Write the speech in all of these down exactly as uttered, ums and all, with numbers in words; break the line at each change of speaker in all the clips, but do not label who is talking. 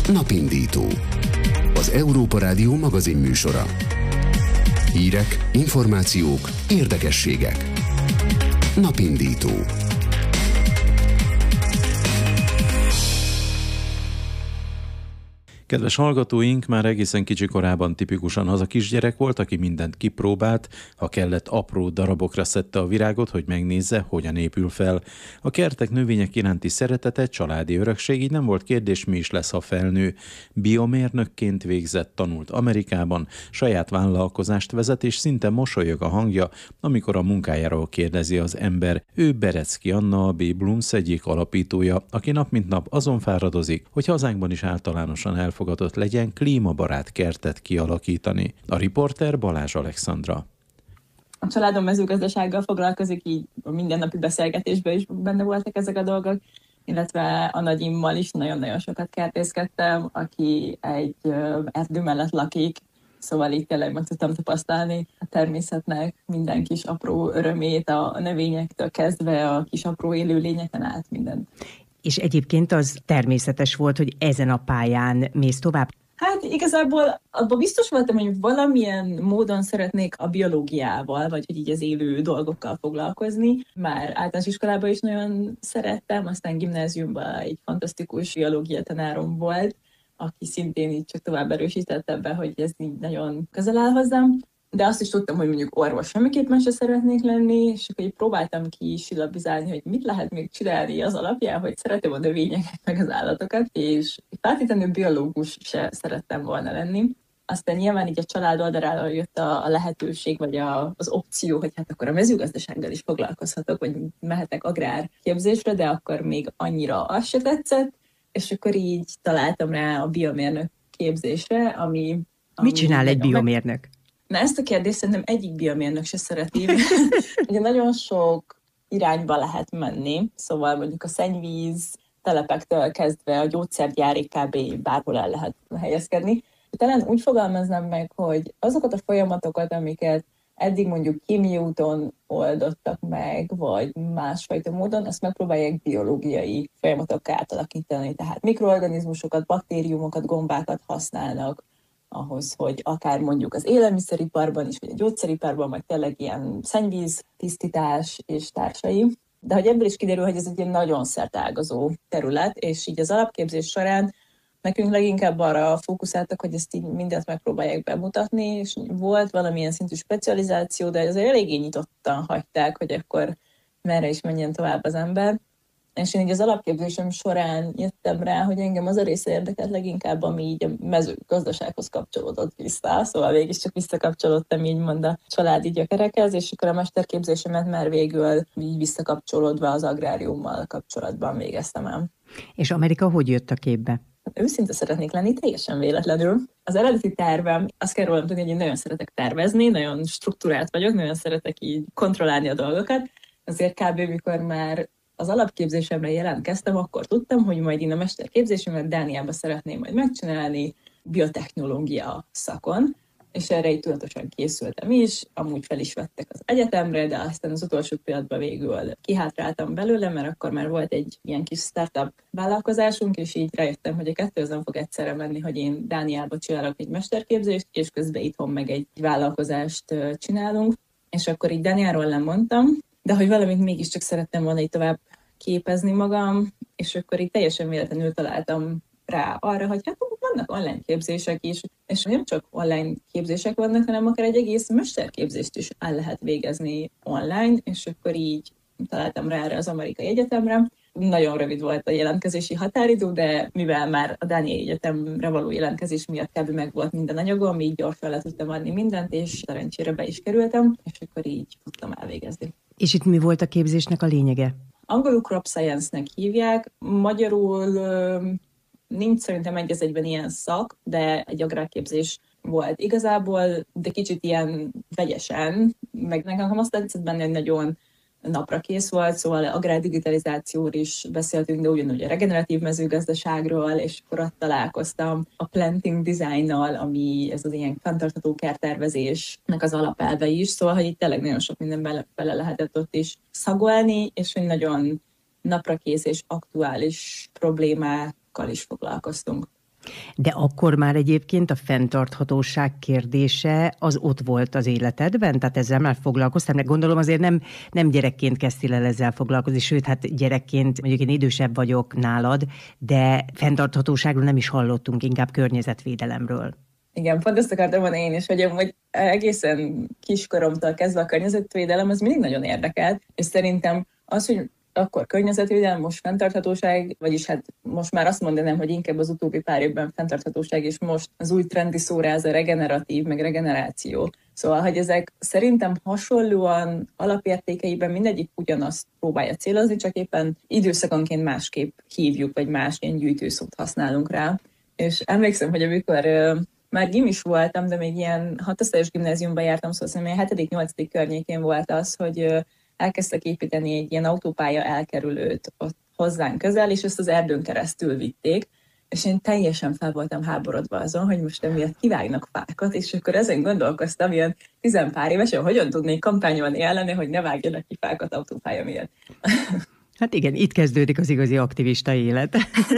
Napindító. Az Európa Rádió magazinműsora. Hírek, információk, érdekességek. Napindító.
Kedves hallgatóink, már egészen kicsi korában tipikusan az a kisgyerek volt, aki mindent kipróbált, ha kellett, apró darabokra szedte a virágot, hogy megnézze, hogyan épül fel. A kertek, növények iránti szeretete, családi örökség, így nem volt kérdés, mi is lesz, ha felnő. Biomérnökként végzett, tanult Amerikában, saját vállalkozást vezet, és szinte mosolyog a hangja, amikor a munkájáról kérdezi az ember. Ő Berecki Anna, a B-Blooms egyik alapítója, aki nap mint nap azon fáradozik, hogy hazánkban is általánosan elfogadott elfogadott legyen klímabarát kertet kialakítani. A riporter Balázs Alexandra.
A családom mezőgazdasággal foglalkozik, így a mindennapi beszélgetésben is benne voltak ezek a dolgok, illetve a nagyimmal is nagyon-nagyon sokat kertészkedtem, aki egy erdő mellett lakik, szóval így tényleg meg tudtam tapasztalni a természetnek minden kis apró örömét, a növényektől kezdve a kis apró élőlényeken át mindent.
És egyébként az természetes volt, hogy ezen a pályán mész tovább?
Hát igazából abban biztos voltam, hogy valamilyen módon szeretnék a biológiával, vagy hogy így az élő dolgokkal foglalkozni. Már általános iskolában is nagyon szerettem, aztán gimnáziumban egy fantasztikus biológia tanárom volt, aki szintén így csak tovább erősített ebben, hogy ez így nagyon közel áll hozzám. De azt is tudtam, hogy mondjuk orvos semmiképpen se szeretnék lenni, és akkor így próbáltam ki silabizálni, hogy mit lehet még csinálni az alapján, hogy szeretem a növényeket, meg az állatokat, és feltétlenül biológus se szerettem volna lenni. Aztán nyilván így a család oldaláról jött a, a lehetőség, vagy a, az opció, hogy hát akkor a mezőgazdasággal is foglalkozhatok, vagy mehetek agrárképzésre, de akkor még annyira az se tetszett, és akkor így találtam rá a biomérnök képzésre, ami... ami
mit csinál egy biomérnök?
Meg... Na ezt a kérdést szerintem egyik biomérnök se szereti. Ugye nagyon sok irányba lehet menni, szóval mondjuk a szennyvíz telepektől kezdve a gyógyszergyárig kb. Bárhol el lehet helyezkedni. Talán úgy fogalmaznám meg, hogy azokat a folyamatokat, amiket eddig mondjuk kémiai úton oldottak meg, vagy másfajta módon, ezt megpróbálják biológiai folyamatokká átalakítani. Tehát mikroorganizmusokat, baktériumokat, gombákat használnak ahhoz, hogy akár mondjuk az élelmiszeriparban is, vagy a gyógyszeriparban, vagy tényleg ilyen szennyvíz, tisztítás és társai. De hogy ebből is kiderül, hogy ez egy ilyen nagyon szerteágazó terület, és így az alapképzés során nekünk leginkább arra fókuszáltak, hogy ezt így mindent megpróbálják bemutatni, és volt valamilyen szintű specializáció, de azért eléggé nyitottan hagyták, hogy akkor merre is menjen tovább az ember. És én így az alapképzésem során jöttem rá, hogy engem az a része érdekelt leginkább, ami így a mezőgazdasághoz kapcsolódott vissza. Szóval végig csak visszakapcsolódtam így mond a családi gyökerekhez, és akkor a mesterképzésemet már végül így visszakapcsolódva az agráriummal kapcsolatban végeztem el.
És Amerika hogy jött a képbe?
Őszinte szeretnék lenni, teljesen véletlenül. Az eredeti tervem, azt kell rólam tudni, hogy én nagyon szeretek tervezni, nagyon struktúrált vagyok, nagyon szeretek így kontrollálni a dolgokat. Azért kb. Mikor már az alapképzésemre jelentkeztem, akkor tudtam, hogy majd én a mesterképzésemet Dániában szeretném majd megcsinálni biotechnológia szakon, és erre így tudatosan készültem is, amúgy fel is vettek az egyetemre, de aztán az utolsó pillanatban végül kihátráltam belőle, mert akkor már volt egy ilyen kis startup vállalkozásunk, és így rájöttem, hogy a kettő az nem fog egyszerre menni, hogy én Dániába csinálok egy mesterképzést, és közben itthon meg egy vállalkozást csinálunk, és akkor így Dániáról lemondtam, de hogy valamit mégiscsak szerettem volna így tovább képezni magam, és akkor így teljesen véletlenül találtam rá arra, hogy hát vannak online képzések is, és nem csak online képzések vannak, hanem akár egy egész mesterképzést is el lehet végezni online, és akkor így találtam rá erre az amerikai egyetemre. Nagyon rövid volt a jelentkezési határidő, de mivel már a Dániai Egyetemre való jelentkezés miatt kb. Meg volt minden anyagom, így gyorsan le tudtam adni mindent, és szerencsére be is kerültem, és akkor így tudtam elvégezni.
És itt mi volt a képzésnek a lényege?
Angolul crop science-nek hívják, magyarul nincs szerintem egy az egyben ilyen szak, de egy agrárképzés volt igazából, de kicsit ilyen vegyesen, meg nekem azt tetszett benne, hogy nagyon napra kész volt, szóval agrárdigitalizációról is beszéltünk, de ugyanúgy a regeneratív mezőgazdaságról, és akkor ott találkoztam a planting designnal, ami ez az ilyen fenntartható kerttervezésnek az alapelve is, szóval, hogy itt tényleg nagyon sok minden bele, bele lehetett ott is szagolni, és hogy nagyon naprakész és aktuális problémákkal is foglalkoztunk.
De akkor már egyébként a fenntarthatóság kérdése az ott volt az életedben? Tehát ezzel már foglalkoztam, mert gondolom azért nem, nem gyerekként kezdtél el ezzel foglalkozni, sőt, hát gyerekként mondjuk én idősebb vagyok nálad, de fenntarthatóságról nem is hallottunk, inkább környezetvédelemről.
Igen, pont ezt akartam mondani én is, hogy amúgy egészen kiskoromtól kezdve a környezetvédelem az mindig nagyon érdekelt, és szerintem az, hogy akkor környezetvédelem, most fenntarthatóság, vagyis hát most már azt mondanám, hogy inkább az utóbbi pár évben fenntarthatóság, és most az új trendi szóra ez a regeneratív, meg regeneráció. Szóval, hogy ezek szerintem hasonlóan alapértékeiben mindegyik ugyanazt próbálja célozni, csak éppen időszakonként másképp hívjuk, vagy más ilyen gyűjtőszót használunk rá. És emlékszem, hogy amikor uh, már gimis voltam, de még ilyen hatosztályos gimnáziumban jártam, szóval szerintem ilyen hetedik-nyolcadik környékén volt az, hogy uh, elkezdtek építeni egy ilyen autópálya elkerülőt ott hozzánk közel, és ezt az erdőn keresztül vitték, és én teljesen fel voltam háborodva azon, hogy most emiatt kivágnak fákat, és akkor ezen gondolkoztam, ilyen tizenpár évesen, hogyan tudnék kampányolni ellene, hogy ne vágjanak ki fákat autópálya miatt.
Hát igen, itt kezdődik az igazi aktivista élet.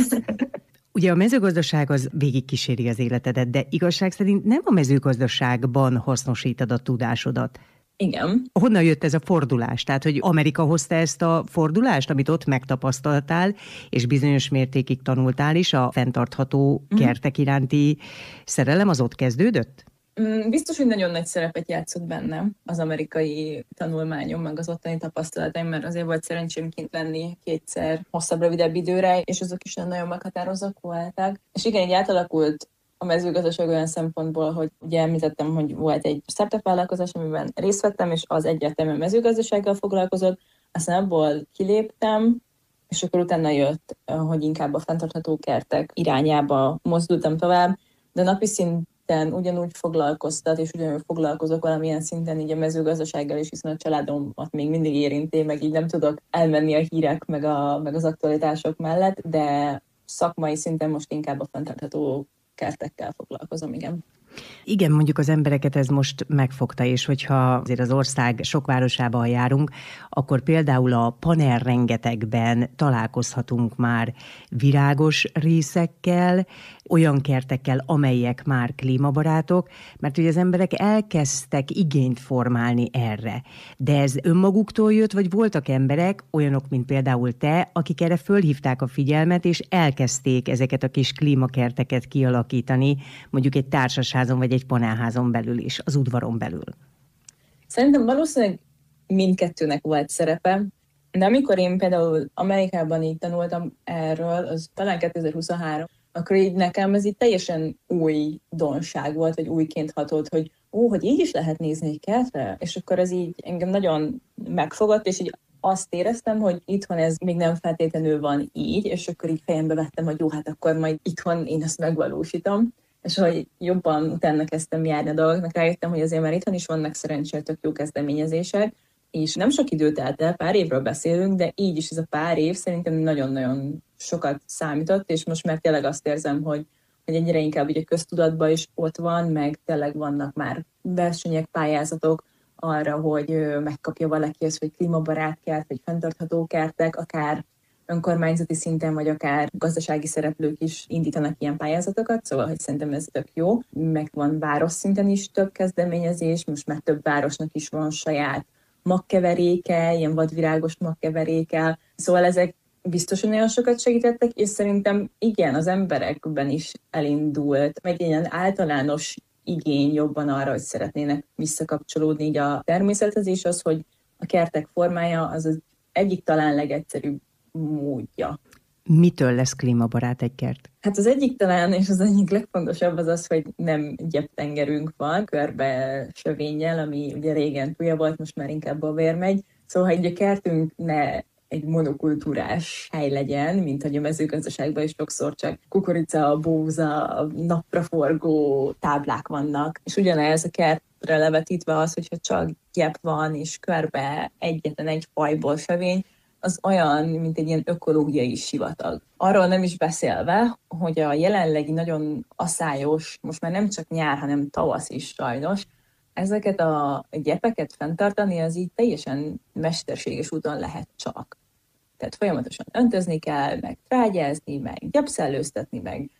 Ugye a mezőgazdaság az végigkíséri az életedet, de igazság szerint nem a mezőgazdaságban hasznosítod a tudásodat.
Igen.
Honnan jött ez a fordulás? Tehát, hogy Amerika hozta ezt a fordulást, amit ott megtapasztaltál, és bizonyos mértékig tanultál is, a fenntartható kertek iránti szerelem az ott kezdődött?
Biztos, hogy nagyon nagy szerepet játszott bennem az amerikai tanulmányom, meg az ottani tapasztalataim, mert azért volt szerencsém kint lenni kétszer hosszabb, rövidebb időre, és azok is nagyon meghatározók voltak. És igen, így átalakult a mezőgazdaság olyan szempontból, hogy ugye említettem, hogy volt egy startup vállalkozás, amiben részt vettem, és az egyértelműen mezőgazdasággal foglalkozott, aztán abból kiléptem, és akkor utána jött, hogy inkább a fenntartható kertek irányába mozdultam tovább, de napi szinten ugyanúgy foglalkoztat, és ugyanúgy foglalkozok valamilyen szinten így a mezőgazdasággal is, hiszen a családomat még mindig érinti, meg így nem tudok elmenni a hírek, meg, a, meg az aktualitások mellett, de szakmai szinten most inkább a fenntartható kertekkel foglalkozom, igen.
Igen, mondjuk az embereket ez most megfogta, és hogyha azért az ország sok városában járunk, akkor például a panel rengetegben találkozhatunk már virágos részekkel, olyan kertekkel, amelyek már klímabarátok, mert ugye az emberek elkezdtek igényt formálni erre. De ez önmaguktól jött, vagy voltak emberek, olyanok, mint például te, akik erre fölhívták a figyelmet, és elkezdték ezeket a kis klímakerteket kialakítani, mondjuk egy társasházon, vagy egy panelházon belül is, az udvaron belül?
Szerintem valószínűleg mindkettőnek volt szerepe, de amikor én például Amerikában így tanultam erről, az talán kétezer-huszonhárom, akkor így nekem ez így teljesen új donság volt, vagy újként hatott, hogy ó, hogy így is lehet nézni egy kertre, és akkor ez így engem nagyon megfogott, és így azt éreztem, hogy itthon ez még nem feltétlenül van így, és akkor így fejembe vettem, hogy jó, hát akkor majd itthon én ezt megvalósítom. És hogy jobban utána kezdtem járni a dolgoknak, rájöttem, hogy azért már itthon is vannak szerencsére tök jó kezdeményezések, és nem sok idő telt el, pár évről beszélünk, de így is ez a pár év szerintem nagyon-nagyon sokat számított, és most már tényleg azt érzem, hogy, hogy egyre inkább ugye köztudatban is ott van, meg tényleg vannak már versenyek, pályázatok arra, hogy megkapja valaki ezt, hogy klímabarát kert, vagy fenntartható kertek, akár önkormányzati szinten, vagy akár gazdasági szereplők is indítanak ilyen pályázatokat, szóval, hogy szerintem ez tök jó. Meg van város szinten is több kezdeményezés, most már több városnak is van saját magkeveréke, ilyen vadvirágos magkeveréke, szóval ezek biztos, hogy nagyon sokat segítettek, és szerintem igen, az emberekben is elindult egy ilyen általános igény jobban arra, hogy szeretnének visszakapcsolódni így a természethez, és az, hogy a kertek formája az az egyik talán legegyszerűbb módja.
Mitől lesz klímabarát egy kert?
Hát az egyik talán, és az egyik legfontosabb az az, hogy nem gyeptengerünk van, körbe sövénnyel, ami ugye régen túlja volt, most már inkább a vér megy. Szóval, hogy a kertünk ne egy monokultúrás hely legyen, mint hogy a mezőgazdaságban is sokszor csak kukorica, bóza, napraforgó táblák vannak. És ugyanez a kertre levetítve az, hogyha csak gyep van, és körbe egyetlen egy fajból sövény, az olyan, mint egy ilyen ökológiai sivatag. Arról nem is beszélve, hogy a jelenlegi nagyon aszályos, most már nem csak nyár, hanem tavasz is sajnos, ezeket a gyepeket fenntartani, az így teljesen mesterséges úton lehet csak. Tehát folyamatosan öntözni kell, meg trágyázni, meg gyepszellőztetni, meg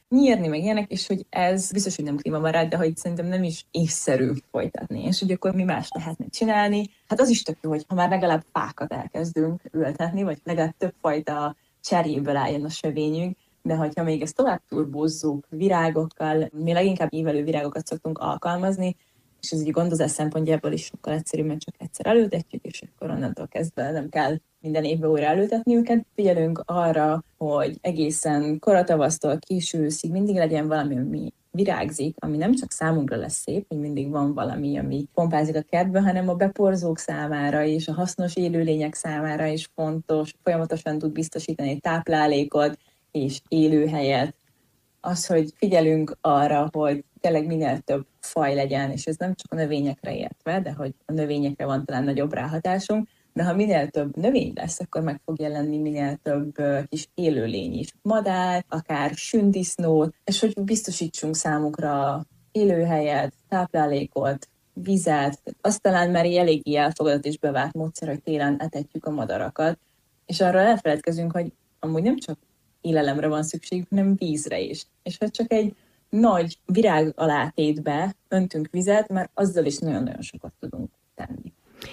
nyírni, meg ilyenek, és hogy ez biztos, hogy nem klímabarát, de hogy szerintem nem is észszerű folytatni. És hogy akkor mi más lehetne csinálni? Hát az is tök jó, hogy ha már legalább fákat elkezdünk ültetni, vagy legalább többfajta cserjéből álljon a sövényünk, de hogyha még ezt tovább turbózzuk virágokkal, mi leginkább ívelő virágokat szoktunk alkalmazni, és ez így gondozás szempontjából is sokkal egyszerűbb, mert csak egyszer előtetjük, és akkor onnantól kezdve nem kell minden évben újra előtetni őket. Figyelünk arra, hogy egészen koratavasztól késő őszig mindig legyen valami, ami virágzik, ami nem csak számunkra lesz szép, hogy mindig van valami, ami pompázik a kertben, hanem a beporzók számára és a hasznos élőlények számára is fontos, folyamatosan tud biztosítani táplálékot és élőhelyet. Az, hogy figyelünk arra, hogy tényleg minél több faj legyen, és ez nem csak a növényekre értve, de hogy a növényekre van talán nagyobb ráhatásunk, de ha minél több növény lesz, akkor meg fog jelenni minél több kis élőlény is. Madár, akár sündisznót, és hogy biztosítsunk számukra élőhelyet, táplálékot, vizet. Azt talán már eléggé elfogadott és bevált módszer, hogy télen etetjük a madarakat, és arról elfeledkezünk, hogy amúgy nem csak élelemre van szükség, hanem vízre is. És ha csak egy nagy virág alátétbe öntünk vizet, mert azzal is nagyon-nagyon sokat tudunk tenni.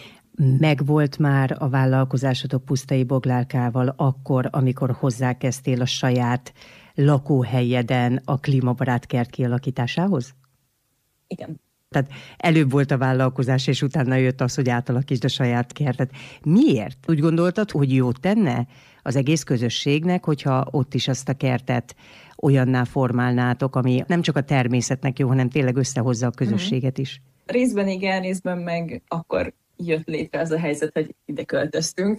Megvolt már a vállalkozásotok Pusztai Boglárkával akkor, amikor hozzákezdtél a saját lakóhelyeden a klímabarát kert kialakításához?
Igen.
Tehát előbb volt a vállalkozás, és utána jött az, hogy átalakítsd a saját kertet. Miért? Úgy gondoltad, hogy jót tenne az egész közösségnek, hogyha ott is azt a kertet olyanná formálnátok, ami nem csak a természetnek jó, hanem tényleg összehozza a közösséget is?
Részben igen, részben meg akkor jött létre az a helyzet, hogy ide költöztünk.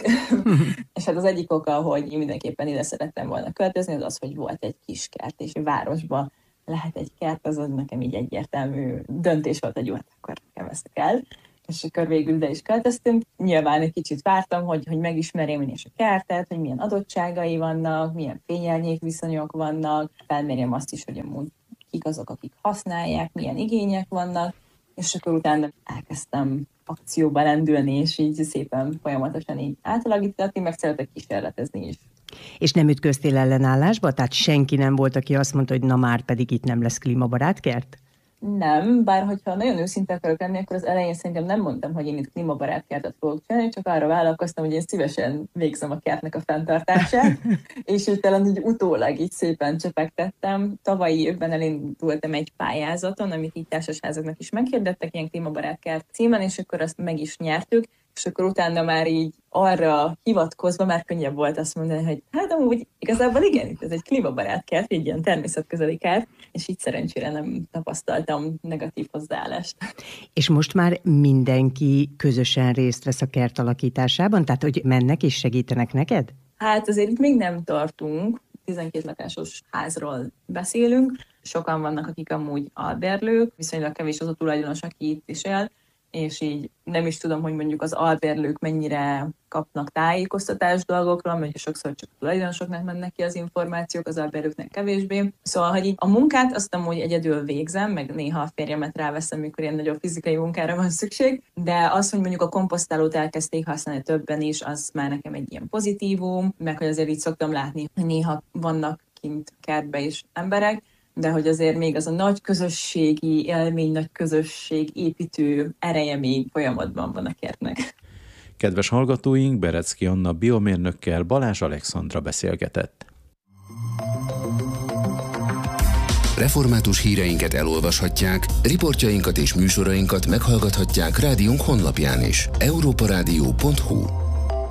És hát az egyik oka, hogy én mindenképpen ide szerettem volna költözni, az az, hogy volt egy kis kert, és a városban lehet egy kert, az, az nekem így egyértelmű döntés volt, hogy jó, hát akkor nekem ezt kell. És akkor végül ide is költöztünk. Nyilván egy kicsit vártam, hogy, hogy megismerjem én is a kertet, hogy milyen adottságai vannak, milyen fényelnyék viszonyok vannak, felmérjem azt is, hogy amúgy kik azok, akik használják, milyen igények vannak, és akkor utána elkezdtem akcióba lendülni, és így szépen folyamatosan így átalakítani, meg szeretek kísérletezni is.
És nem ütköztél ellenállásba? Tehát senki nem volt, aki azt mondta, hogy na már pedig itt nem lesz klímabarát kert?
Nem, bár hogyha nagyon őszinte akarok lenni, akkor az elején szerintem nem mondtam, hogy én itt klímabarát kertet fogok csinálni, csak arra vállalkoztam, hogy én szívesen végzem a kertnek a fenntartását, és így talán így utólag így szépen csepegtettem. Tavalyi évben elindultam egy pályázaton, amit így társasházaknak is meghirdettek, ilyen klímabarát kert címen, és akkor azt meg is nyertük, és akkor utána már így arra hivatkozva már könnyebb volt azt mondani, hogy hát amúgy igazából igen, itt ez egy klímabarát kert, egy ilyen természetközeli kert, és így szerencsére nem tapasztaltam negatív hozzáállást. És
most már mindenki közösen részt vesz a kert alakításában? Tehát, hogy mennek és segítenek neked?
Hát azért itt még nem tartunk, tizenkét lakásos házról beszélünk, sokan vannak, akik amúgy albérlők, viszonylag kevés az a tulajdonos, aki itt is él, és így nem is tudom, hogy mondjuk az albérlők mennyire kapnak tájékoztatást dolgokról, mert sokszor csak a tulajdonosoknak mennek ki az információk, az albérlőknek kevésbé. Szóval, hogy így a munkát azt amúgy egyedül végzem, meg néha a férjemet ráveszem, mikor ilyen nagyobb fizikai munkára van szükség, de az, hogy mondjuk a komposztálót elkezdték használni többen is, az már nekem egy ilyen pozitívum, meg hogy azért így szoktam látni, hogy néha vannak kint kertbe is emberek, de hogy azért még az a nagy közösségi élmény, nagy közösség építő ereje még folyamatban van a kertnek.
Kedves hallgatóink, Berecki Anna biomérnökkel Balázs Alexandra beszélgetett.
Református híreinket elolvashatják, riportjainkat és műsorainkat meghallgathatják rádiónk honlapján is. európa rádió pont hu